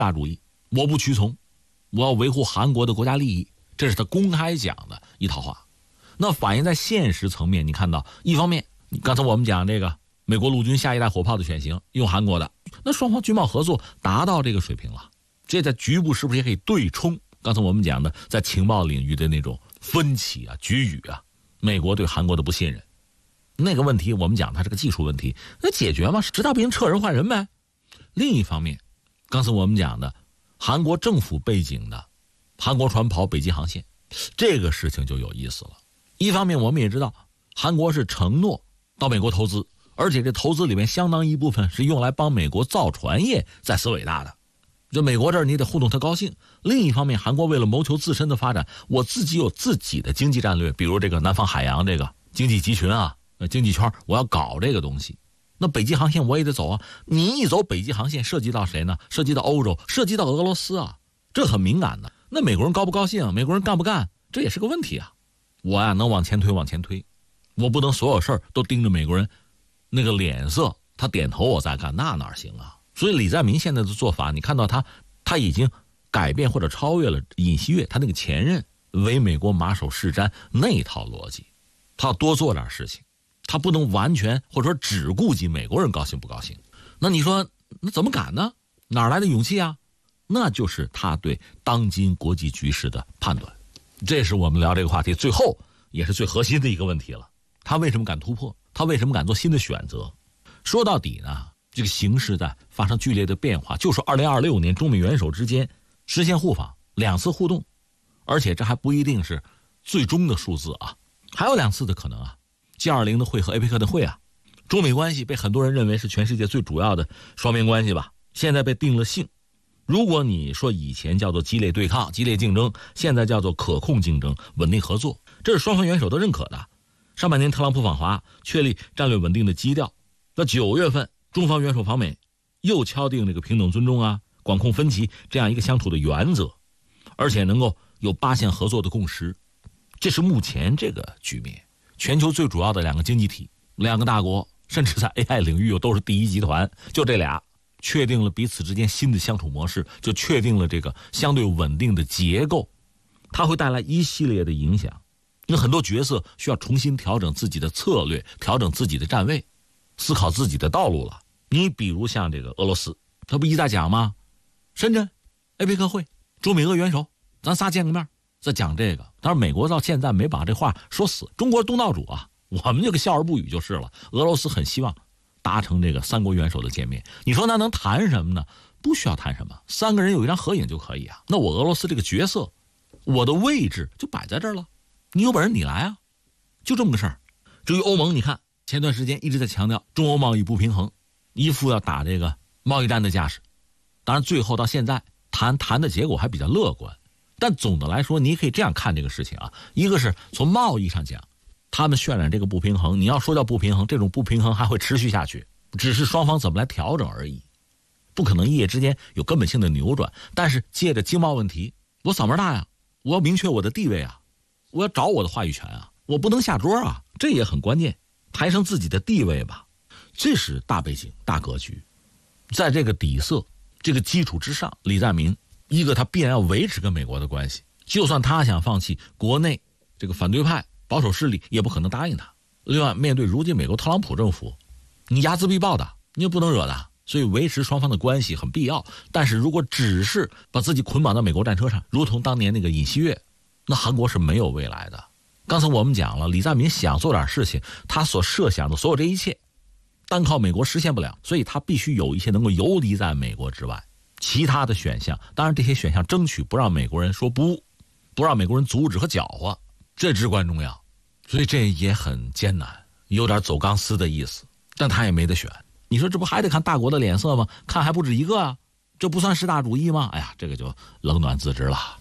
大主义，我不屈从，我要维护韩国的国家利益，这是他公开讲的一套话。那反映在现实层面，你看到一方面，刚才我们讲这个美国陆军下一代火炮的选型用韩国的，那双方军贸合作达到这个水平了，这在局部是不是也可以对冲刚才我们讲的在情报领域的那种分歧啊、局域啊，美国对韩国的不信任，那个问题我们讲它是个技术问题，那解决嘛，实打不行撤人换人呗。另一方面，刚才我们讲的韩国政府背景的韩国船跑北极航线，这个事情就有意思了。一方面我们也知道韩国是承诺到美国投资，而且这投资里面相当一部分是用来帮美国造船业再次伟大的，就美国这儿你得互动他高兴。另一方面，韩国为了谋求自身的发展，我自己有自己的经济战略，比如这个南方海洋这个经济集群啊、经济圈，我要搞这个东西。那北极航线我也得走啊，你一走北极航线涉及到谁呢？涉及到欧洲，涉及到俄罗斯啊，这很敏感的。那美国人高不高兴？美国人干不干？这也是个问题啊。我呀能往前推往前推，我不能所有事儿都盯着美国人那个脸色，他点头我再干，那哪行啊？所以李在明现在的做法，你看到他已经改变或者超越了尹锡悦他那个前任为美国马首是瞻那一套逻辑，他要多做点事情，他不能完全或者说只顾及美国人高兴不高兴。那你说那怎么敢呢？哪来的勇气啊？那就是他对当今国际局势的判断。这是我们聊这个话题最后也是最核心的一个问题了，他为什么敢突破？他为什么敢做新的选择？说到底呢，这个形势在发生剧烈的变化，就是2026年中美元首之间实现互访2次互动，而且这还不一定是最终的数字啊，还有2次的可能啊。G20的会和 APEC 的会啊，中美关系被很多人认为是全世界最主要的双边关系吧，现在被定了性。如果你说以前叫做激烈对抗、激烈竞争，现在叫做可控竞争、稳定合作，这是双方元首都认可的。上半年特朗普访华，确立战略稳定的基调。那9月份中方元首访美，又敲定这个平等尊重啊、管控分歧这样一个相处的原则，而且能够有8项合作的共识。这是目前这个局面，全球最主要的2个经济体、2个大国，甚至在 AI 领域又都是第一集团，就这俩确定了彼此之间新的相处模式，就确定了这个相对稳定的结构，它会带来一系列的影响。那很多角色需要重新调整自己的策略，调整自己的站位，思考自己的道路了。你比如像这个俄罗斯，他不一再讲吗？深圳 APEC 会，中美俄元首，咱仨见个面再讲这个。但是美国到现在没把这话说死，中国东道主啊，我们这个笑而不语就是了。俄罗斯很希望达成这个3国元首的见面，你说那能谈什么呢？不需要谈什么，3个人有一张合影就可以啊。那我俄罗斯这个角色，我的位置就摆在这儿了，你有本事你来啊，就这么个事儿。至于欧盟，你看前段时间一直在强调中欧贸易不平衡，一副要打这个贸易战的架势。当然最后到现在谈的结果还比较乐观，但总的来说你可以这样看这个事情啊，一个是从贸易上讲，他们渲染这个不平衡，你要说叫不平衡，这种不平衡还会持续下去，只是双方怎么来调整而已，不可能一夜之间有根本性的扭转。但是借着经贸问题，我嗓门大呀，我要明确我的地位啊，我要找我的话语权啊，我不能下桌啊，这也很关键，抬升自己的地位吧。这是大背景、大格局。在这个底色、这个基础之上，李在明一个他必然要维持跟美国的关系，就算他想放弃，国内这个反对派保守势力也不可能答应他。另外，面对如今美国特朗普政府，你睚眦必报的，你也不能惹他，所以维持双方的关系很必要。但是如果只是把自己捆绑到美国战车上，如同当年那个尹锡悦，那韩国是没有未来的。刚才我们讲了，李在明想做点事情，他所设想的所有这一切单靠美国实现不了，所以他必须有一些能够游离在美国之外其他的选项。当然这些选项争取不让美国人说不让美国人阻止和搅和，这至关重要。所以这也很艰难，有点走钢丝的意思，但他也没得选。你说这不还得看大国的脸色吗？看还不止一个啊，这不算是大主义吗？哎呀，这个就冷暖自知了。